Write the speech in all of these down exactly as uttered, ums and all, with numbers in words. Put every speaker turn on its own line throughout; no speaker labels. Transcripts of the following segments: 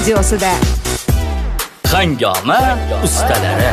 studiosida
Hangoma ustalari.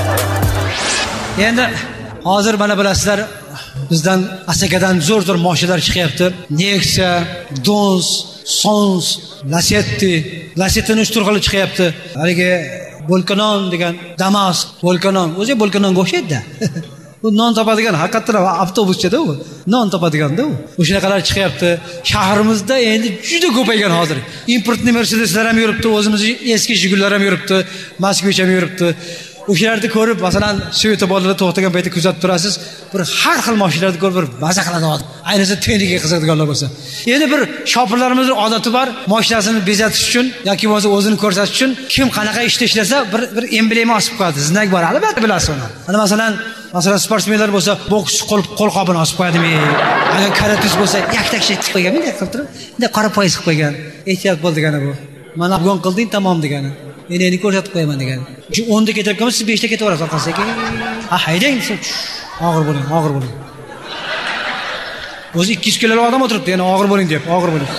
Endi hozir mana bilasizlar, bizdan Asakadan zo'r-zo'r mashinalar chiqyapti. Nexia, Dons, Sons, Lacetti, Lacetti'ning uch turli chiqyapti. Haligi Volcanon degan, Damas, Volcanon, o'zi Volcanonga o'xshaydi-da. Bu non topadigan, haqiqatdan avtobuschada u. Non topadiganda u. O'shanaqalar chiqyapti. Shahrimizda endi juda ko'paygan hozir. Importni Mercedeslar ham yuribdi, o'zimizning eski Jigullar ham yuribdi, Moskvich ham yuribdi. O'shalarni ko'rib, masalan, Sovet bolalar to'xtagan paytda kuzatib turasiz, bir har xil mashinalarni ko'rib bir maza qiladi odam. Ayniqsa teniga qiziqadiganlar bo'lsa. Endi bir shopirlarimizning odati bor, mashinasini bezatish uchun yoki bo'lmasa o'zini ko'rsatish uchun kim qanaqa ishda ishlasa, bir bir emblema osib qo'yadi. Znak bor, albatta bilasiz uni. Ana masalan, masalan sportsmenlar bo'lsa, boks qo'lqopini osib qo'yadimi? Agar karatis bo'lsa, yaktak shay qilib qo'ygan, bunday qilib turib, bunday qora poyez qilib qo'ygan. Ehtiyot bo'l degani bu. Mana bugun qilding, tamom degani. Men endi ko'rsatib qo'yaman degan. Shu o'nda ketayotganmiz, siz beshda ketaverasiz orqasiga. Ha, haydang, siz og'ir bo'ling, og'ir bo'ling. O'zi ikki yuz kilolik odam o'tiribdi, yana og'ir bo'ling deb, og'ir bo'ling.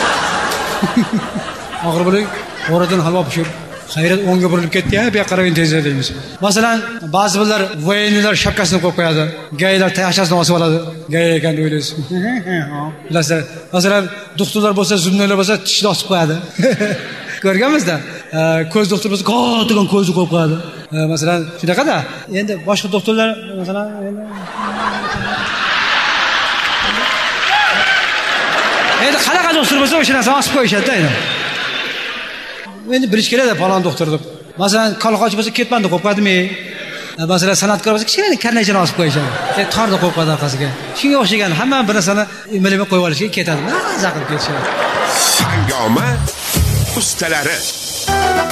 Og'ir bo'ling, o'radan halvo pishib, xayrat o'ngga burilib ketdi, bu yoqqa qarang tezda deymiz. Masalan, ba'zi birlar voyennilar shapkasini qo'yib qo'yadi, gaylar tashasini osib oladi. Gay ekan deb o'ylaysiz. Bilasizlar, masalan, doktorlar bo'lsa, zumnalar bo'lsa, tishni osib qo'yadi. Ko'rganmizda, ko'z doktor bo'lsa, qo'tigan ko'zni qo'yib qo'yadi. Masalan, shunaqada. Endi boshqa doktorlar, masalan, endi qanaqa doktor bo'lsa, o'sha narsani osib qo'yishadi-da endi. Endi bilish kerak-da, falon doktor deb. Masalan, kolxoch bo'lsa, ketmanda qo'yib qo'yadimi? Masalan, san'atkor bo'lsa, kichkina karnaychani osib qo'yishadi. E, torda qo'yib qo'yadi orqasiga. Shunga o'xshagan hamma bir narsani emblema qo'yib olishga ketadi. Maza qilib ketishadi.
Hangoma ustalari.